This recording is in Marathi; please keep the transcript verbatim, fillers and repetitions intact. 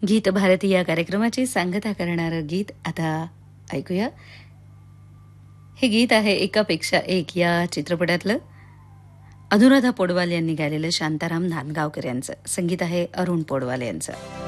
गीत भारती या कार्यक्रमाची सांगता करणारं गीत आता ऐकूया. हे गीत आहे एकापेक्षा एक या चित्रपटातलं. अनुराधा पौडवाल यांनी गायलेलं शांताराम नांदगावकर यांचं संगीत आहे अरुण पौडवाल यांचं.